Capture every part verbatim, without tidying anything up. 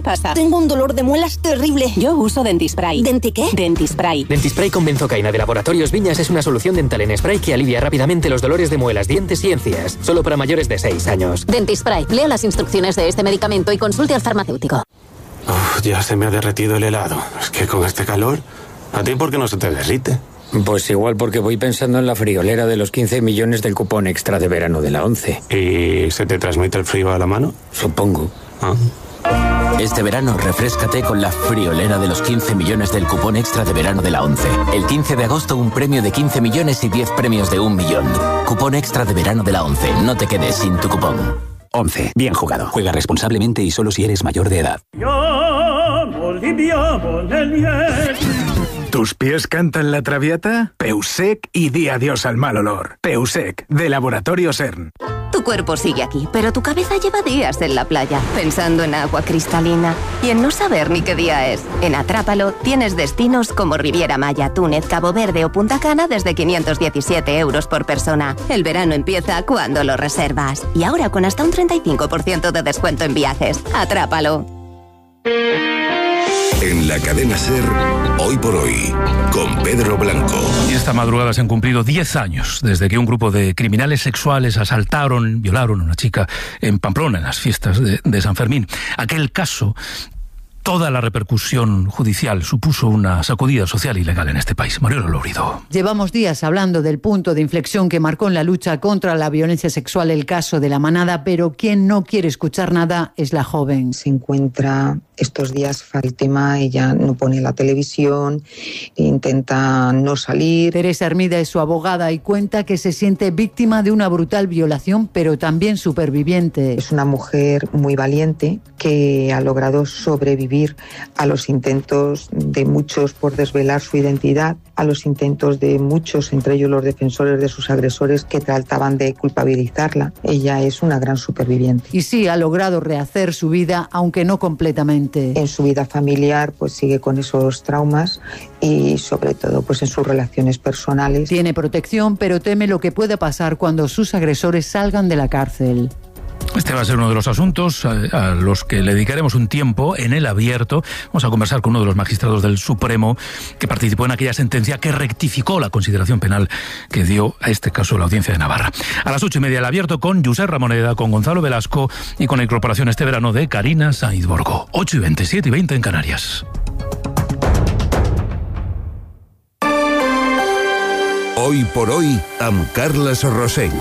pasa? Tengo un dolor de muelas terrible. Yo uso Dentispray. ¿Denti qué? Dentispray. Dentispray con benzocaína de Laboratorios Viñas es una solución dental en spray que alivia rápidamente los dolores de muelas, dientes y encías. Solo para mayores de seis años. Dentispray. Lea las instrucciones de este medicamento y consulte al farmacéutico. Uf, ya se me ha derretido el helado. Es que con este calor, ¿a ti por qué no se te derrite? Pues igual porque voy pensando en la friolera de los quince millones del cupón extra de verano de la once. ¿Y se te transmite el frío a la mano? Supongo. Ah. Este verano refréscate con la friolera de los quince millones del cupón extra de verano de la once. El quince de agosto un premio de quince millones y diez premios de un millón. Cupón extra de verano de la once. No te quedes sin tu cupón. once. Bien jugado. Juega responsablemente y solo si eres mayor de edad. ¿Tus pies cantan la traviata? Peusec y di adiós al mal olor. Peusec, de Laboratorio CERN. Tu cuerpo sigue aquí, pero tu cabeza lleva días en la playa, pensando en agua cristalina y en no saber ni qué día es. En Atrápalo tienes destinos como Riviera Maya, Túnez, Cabo Verde o Punta Cana desde quinientos diecisiete euros por persona. El verano empieza cuando lo reservas. Y ahora con hasta un treinta y cinco por ciento de descuento en viajes. Atrápalo. En la cadena SER, Hoy por Hoy, con Pedro Blanco. Y esta madrugada se han cumplido diez años desde que un grupo de criminales sexuales asaltaron, violaron a una chica en Pamplona, en las fiestas de, de San Fermín. Aquel caso, toda la repercusión judicial supuso una sacudida social y legal en este país. Mariano Lourido. Llevamos días hablando del punto de inflexión que marcó en la lucha contra la violencia sexual el caso de La Manada, pero quien no quiere escuchar nada es la joven. Se encuentra estos días para el tema, ella no pone la televisión, intenta no salir. Teresa Hermida es su abogada y cuenta que se siente víctima de una brutal violación, pero también superviviente. Es una mujer muy valiente que ha logrado sobrevivir a los intentos de muchos por desvelar su identidad, a los intentos de muchos, entre ellos los defensores de sus agresores, que trataban de culpabilizarla. Ella es una gran superviviente. Y sí, ha logrado rehacer su vida, aunque no completamente. En su vida familiar, pues sigue con esos traumas y sobre todo pues en sus relaciones personales. Tiene protección, pero teme lo que pueda pasar cuando sus agresores salgan de la cárcel. Este va a ser uno de los asuntos a, a los que le dedicaremos un tiempo en el abierto. Vamos a conversar con uno de los magistrados del Supremo que participó en aquella sentencia que rectificó la consideración penal que dio a este caso la Audiencia de Navarra. A las ocho y media el abierto con Josep Ramoneda, con Gonzalo Velasco y con la incorporación este verano de Karina Sainz Borgo. ocho y veinte, siete y veinte en Canarias. Hoy por Hoy, amb Carles Rosell.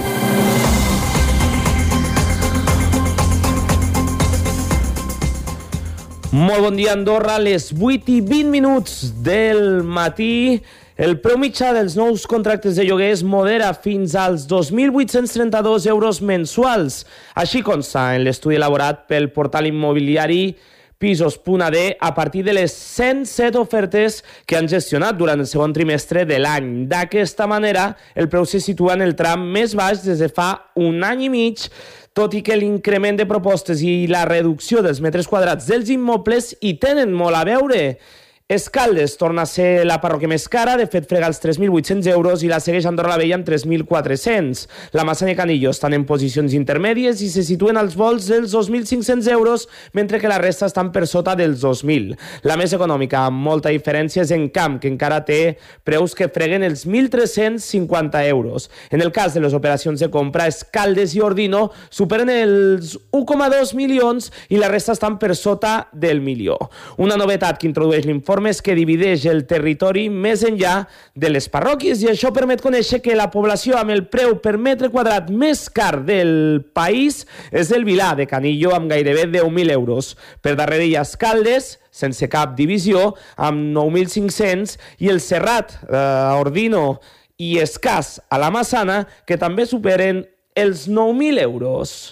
Molt bon dia, Andorra, a les vuit i vint minuts del matí. El preu mitjà dels nous contractes de lloguer es modera fins als dos mil vuit-cents trenta-dos euros mensuals. Així consta en l'estudi elaborat pel portal immobiliari Pisos.ad a partir de les cent set ofertes que han gestionat durant el segon trimestre de l'any. D'aquesta manera, el preu se situa en el tram més baix des de fa un any i mig, tot i que l'increment de propostes i la reducció dels metres quadrats dels immobles hi tenen molt a veure. Escaldes torna a ser la parròquia més cara, de fet frega els tres mil vuit-cents euros i la segueix Andorra la Vella amb tres mil quatre-cents. La Massana i Canillo estan en posicions intermèdies i se situen als volts dels dos mil cinc-cents euros, mentre que la resta estan per sota dels dos mil. La més econòmica, amb molta diferència, és Encamp, que encara té preus que freguen els mil tres-cents cinquanta euros. En el cas de les operacions de compra, Escaldes i Ordino superen els un coma dos milions i la resta estan per sota del milió. Una novetat que introdueix l'informe és que divideix el territori més enllà de les parròquies i això permet conèixer que la població amb el preu per metre quadrat més car del país és el Vilar de Canillo amb gairebé deu mil euros. Per darrere hi ha Escaldes, sense cap divisió, amb nou mil cinc-cents i el Serrat, eh, Ordino i Escàs a la Massana, que també superen els nou mil euros.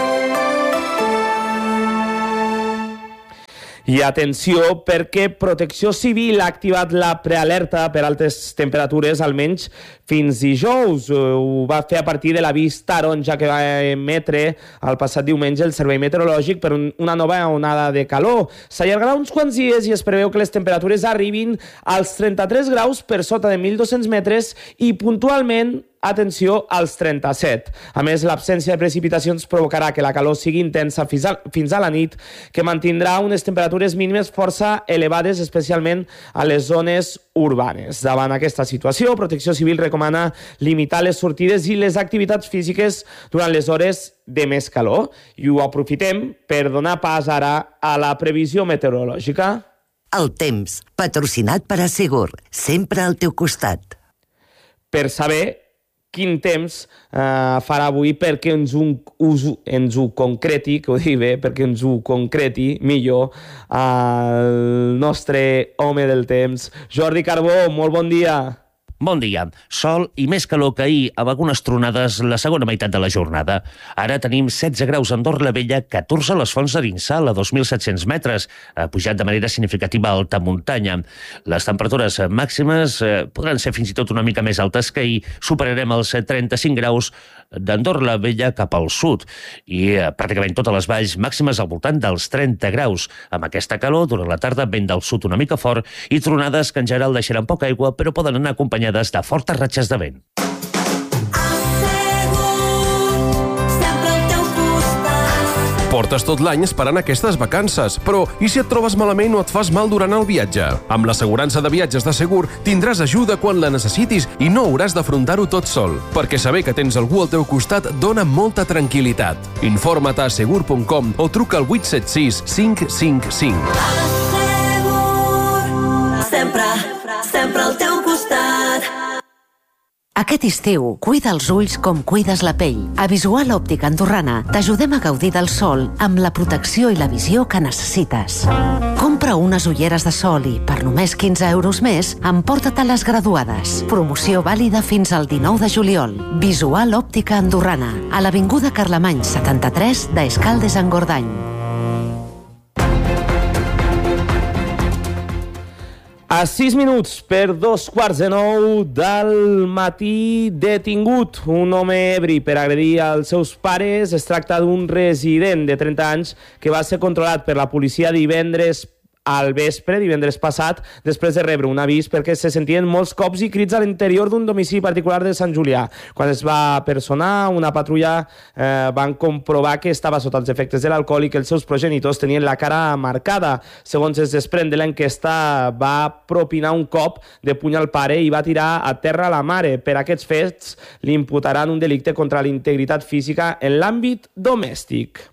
I atenció, perquè Protecció Civil ha activat la prealerta per altes temperatures, almenys fins dijous. Ho va fer a partir de l'avís taronja que va emetre el passat diumenge el Servei Meteorològic per una nova onada de calor. S'allargarà uns quants dies i es preveu que les temperatures arribin als trenta-tres graus per sota de mil dos-cents metres i puntualment atenció, als trenta-set. A més, l'absència de precipitacions provocarà que la calor sigui intensa fins a, fins a la nit, que mantindrà unes temperatures mínimes força elevades, especialment a les zones urbanes. Davant aquesta situació, Protecció Civil recomana limitar les sortides i les activitats físiques durant les hores de més calor. I ho aprofitem per donar pas ara a la previsió meteorològica. El temps, patrocinat per Assegur, sempre al teu costat. Per saber quin temps eh, farà avui, perquè ens ho, us, ens ho concreti, que ho dic bé, perquè ens ho concreti millor el nostre home del temps, Jordi Carbó. Molt bon dia. Bon dia. Sol i més calor que ahir, amb algunes tronades la segona meitat de la jornada. Ara tenim setze graus a Andorra la Vella, catorze a les Fonts de Dinsal, a dos mil set-cents metres. Ha pujat de manera significativa a alta muntanya. Les temperatures màximes eh, podran ser fins i tot una mica més altes que ahir. Superarem els trenta-cinc graus d'Andorra la Vella cap al sud. I eh, pràcticament totes les valls màximes al voltant dels trenta graus. Amb aquesta calor, durant la tarda, vent del sud una mica fort i tronades que en general deixaran poca aigua, però poden anar acompanyades de fortes ratxes de vent. Portes tot l'any esperant aquestes vacances, però i si et trobes malament o et fas mal durant el viatge? Amb l'assegurança de viatges de Segur tindràs ajuda quan la necessitis i no hauràs d'afrontar-ho tot sol, perquè saber que tens algú al teu costat dona molta tranquil·litat. Informa't a segur punt com o truca al vuit set sis cinc cinc cinc. Sempre, sempre al teu costat. Aquest estiu, cuida els ulls com cuides la pell. A Visual Òptica Andorrana t'ajudem a gaudir del sol amb la protecció i la visió que necessites. Compra unes ulleres de sol i, per només quinze euros més, emporta-te les graduades. Promoció vàlida fins al dinou de juliol. Visual Òptica Andorrana, a l'Avinguda Carlemany setanta-tres d'Escaldes-Engordany. A sis minuts per dos quarts de nou del matí, detingut un home ebri per agredir als seus pares. Es tracta d'un resident de trenta anys que va ser controlat per la policia divendres al vespre, divendres passat, després de rebre un avís perquè se sentien molts cops i crits a l'interior d'un domicili particular de Sant Julià. Quan es va personar, una patrulla eh, van comprovar que estava sota els efectes de l'alcohol i que els seus progenitors tenien la cara marcada. Segons es desprèn de l'enquesta, va propinar un cop de puny al pare i va tirar a terra la mare. Per aquests fets, li imputaran un delicte contra la integritat física en l'àmbit domèstic.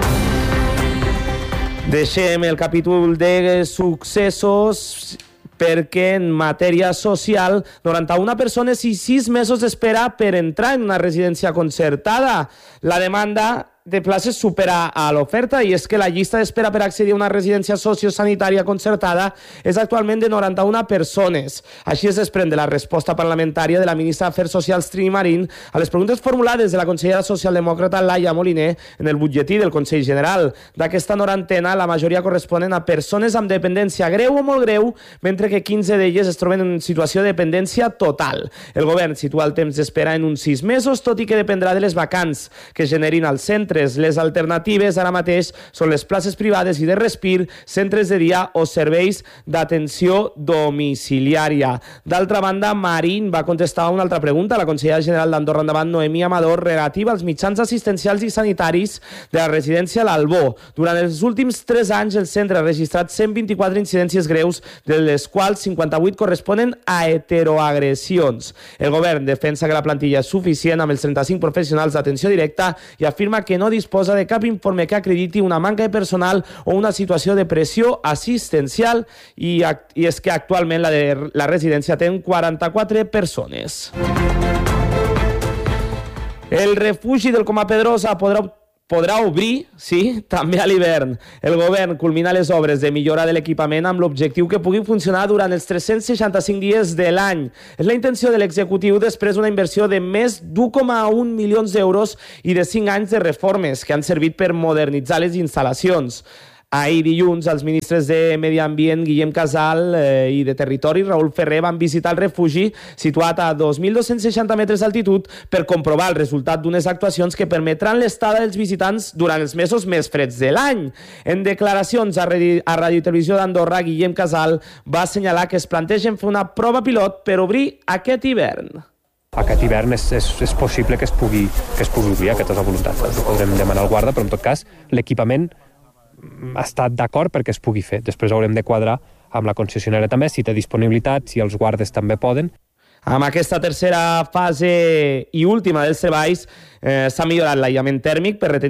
Deixem el capítol de successos perquè en matèria social, noranta-una persones i sis mesos d'espera per entrar en una residència concertada. La demanda de places supera a l'oferta i és que la llista d'espera per accedir a una residència sociosanitària concertada és actualment de noranta-una persones. Així es desprèn de la resposta parlamentària de la ministra d'Afers Socials Trini Marín a les preguntes formulades de la consellera socialdemòcrata Laia Moliner en el butlletí del Consell General. D'aquesta norantena, la majoria corresponen a persones amb dependència greu o molt greu, mentre que quinze d'elles es troben en situació de dependència total. El govern situa el temps d'espera en uns sis mesos, tot i que dependrà de les vacants que es generin al centre. Les alternatives ara mateix són les places privades i de respir, centres de dia o serveis d'atenció domiciliària. D'altra banda, Marín va contestar a una altra pregunta a la consellera general d'Andorra Endavant, Noemí Amador, relativa als mitjans assistencials i sanitaris de la residència L'Albó. Durant els últims tres anys, el centre ha registrat cent vint-i-quatre incidències greus, de les quals cinquanta-vuit corresponen a heteroagressions. El govern defensa que la plantilla és suficient amb els trenta-cinc professionals d'atenció directa i afirma que no disposa de cap informe que acrediti una manca de personal o una situació de pressió assistencial i, i és que actualment la, de, la residència té quaranta-quatre persones. El refugi del Coma Pedrosa podrà Podrà obrir, sí, també a l'hivern. El govern culmina les obres de millora de l'equipament amb l'objectiu que pugui funcionar durant els tres-cents seixanta-cinc dies de l'any. És la intenció de l'executiu després d'una inversió de més d'un coma un milions d'euros i de cinc anys de reformes que han servit per modernitzar les instal·lacions. Ahir dilluns, els ministres de Medi Ambient, Guillem Casal, eh, i de Territori, Raül Ferrer, van visitar el refugi situat a dos mil dos-cents seixanta metres d'altitud per comprovar el resultat d'unes actuacions que permetran l'estada dels visitants durant els mesos més freds de l'any. En declaracions a Ràdio i Televisió d'Andorra, Guillem Casal va assenyalar que es plantegen fer una prova pilot per obrir aquest hivern. aquest hivern és, és, és possible que es pugui, que es pugui obrir, aquesta és la voluntat. Podrem demanar al guarda, però en tot cas l'equipament ha estat d'acord perquè es pugui fer. Després haurem de quadrar amb la concessionària també, si té disponibilitat, si els guardes també poden. Amb aquesta tercera fase i última dels treballs eh, s'ha millorat l'aïllament tèrmic per retenir